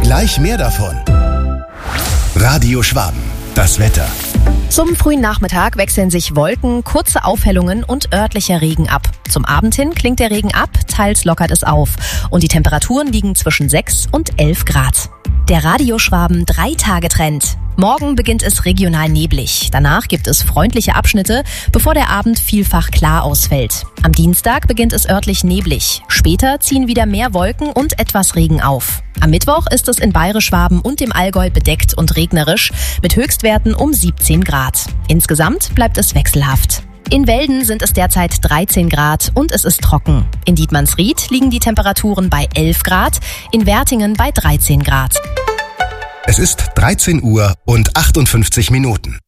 Gleich mehr davon. Radio Schwaben, das Wetter. Zum frühen Nachmittag wechseln sich Wolken, kurze Aufhellungen und örtlicher Regen ab. Zum Abend hin klingt der Regen ab, teils lockert es auf. Und die Temperaturen liegen zwischen 6 und 11 Grad. Der Radio Schwaben 3-Tage-Trend. Morgen beginnt es regional neblig. Danach gibt es freundliche Abschnitte, bevor der Abend vielfach klar ausfällt. Am Dienstag beginnt es örtlich neblig. Später ziehen wieder mehr Wolken und etwas Regen auf. Am Mittwoch ist es in Bayerisch-Schwaben und dem Allgäu bedeckt und regnerisch mit Höchstwerten um 17 Grad. Insgesamt bleibt es wechselhaft. In Welden sind es derzeit 13 Grad und es ist trocken. In Dietmannsried liegen die Temperaturen bei 11 Grad, in Wertingen bei 13 Grad. Es ist 13 Uhr und 58 Minuten.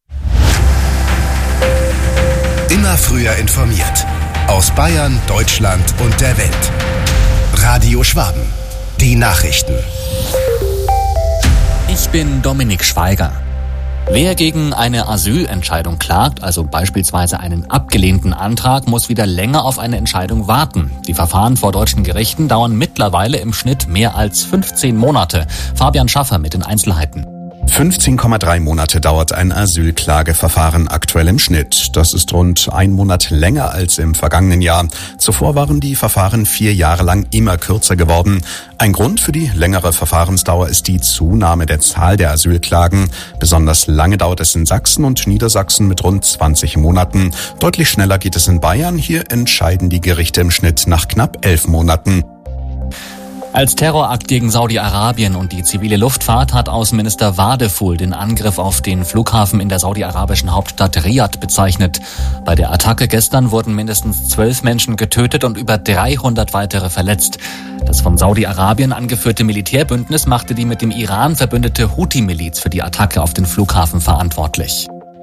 Immer früher informiert. Aus Bayern, Deutschland und der Welt. Radio Schwaben. Die Nachrichten. Ich bin Dominik Schweiger. Wer gegen eine Asylentscheidung klagt, also beispielsweise einen abgelehnten Antrag, muss wieder länger auf eine Entscheidung warten. Die Verfahren vor deutschen Gerichten dauern mittlerweile im Schnitt mehr als 15 Monate. Fabian Schaffer mit den Einzelheiten. 15,3 Monate dauert ein Asylklageverfahren aktuell im Schnitt. Das ist rund 1 Monat länger als im vergangenen Jahr. Zuvor waren die Verfahren 4 Jahre lang immer kürzer geworden. Ein Grund für die längere Verfahrensdauer ist die Zunahme der Zahl der Asylklagen. Besonders lange dauert es in Sachsen und Niedersachsen mit rund 20 Monaten. Deutlich schneller geht es in Bayern. Hier entscheiden die Gerichte im Schnitt nach knapp 11 Monaten. Als Terrorakt gegen Saudi-Arabien und die zivile Luftfahrt hat Außenminister Wadeful den Angriff auf den Flughafen in der saudi-arabischen Hauptstadt Riad bezeichnet. Bei der Attacke gestern wurden mindestens 12 Menschen getötet und über 300 weitere verletzt. Das von Saudi-Arabien angeführte Militärbündnis machte die mit dem Iran verbündete Houthi-Miliz für die Attacke auf den Flughafen verantwortlich.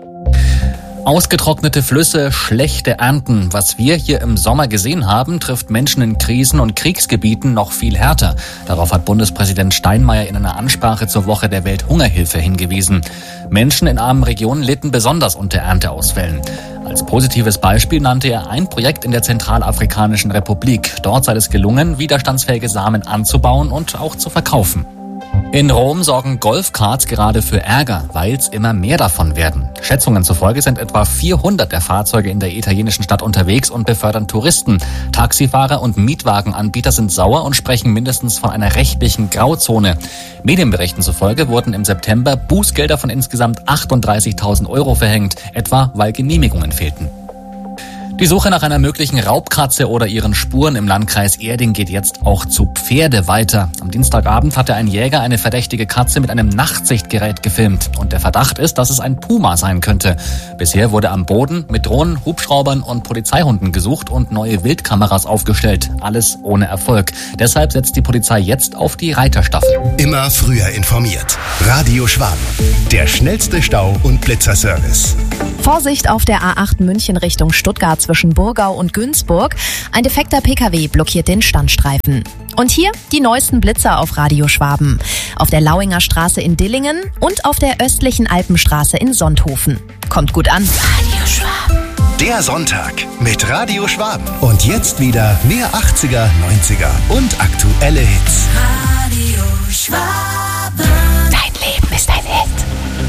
Ausgetrocknete Flüsse, schlechte Ernten. Was wir hier im Sommer gesehen haben, trifft Menschen in Krisen- und Kriegsgebieten noch viel härter. Darauf hat Bundespräsident Steinmeier in einer Ansprache zur Woche der Welthungerhilfe hingewiesen. Menschen in armen Regionen litten besonders unter Ernteausfällen. Als positives Beispiel nannte er ein Projekt in der Zentralafrikanischen Republik. Dort sei es gelungen, widerstandsfähige Samen anzubauen und auch zu verkaufen. In Rom sorgen Golfkarts gerade für Ärger, weil es immer mehr davon werden. Schätzungen zufolge sind etwa 400 der Fahrzeuge in der italienischen Stadt unterwegs und befördern Touristen. Taxifahrer und Mietwagenanbieter sind sauer und sprechen mindestens von einer rechtlichen Grauzone. Medienberichten zufolge wurden im September Bußgelder von insgesamt 38.000 € verhängt, etwa weil Genehmigungen fehlten. Die Suche nach einer möglichen Raubkatze oder ihren Spuren im Landkreis Erding geht jetzt auch zu Pferde weiter. Am Dienstagabend hatte ein Jäger eine verdächtige Katze mit einem Nachtsichtgerät gefilmt. Und der Verdacht ist, dass es ein Puma sein könnte. Bisher wurde am Boden mit Drohnen, Hubschraubern und Polizeihunden gesucht und neue Wildkameras aufgestellt. Alles ohne Erfolg. Deshalb setzt die Polizei jetzt auf die Reiterstaffel. Immer früher informiert. Radio Schwaben. Der schnellste Stau- und Blitzerservice. Vorsicht auf der A8 München Richtung Stuttgart zwischen Burgau und Günzburg. Ein defekter PKW blockiert den Standstreifen. Und hier die neuesten Blitzer auf Radio Schwaben. Auf der Lauinger Straße in Dillingen und auf der östlichen Alpenstraße in Sonthofen. Kommt gut an. Radio Schwaben. Der Sonntag mit Radio Schwaben. Und jetzt wieder mehr 80er, 90er und aktuelle Hits. Radio Schwaben.